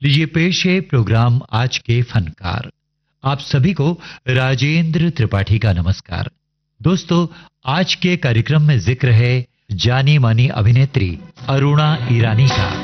लीजिए पेश है प्रोग्राम आज के फनकार। आप सभी को राजेंद्र त्रिपाठी का नमस्कार। दोस्तों, आज के कार्यक्रम में जिक्र है जानी मानी अभिनेत्री अरुणा ईरानी का।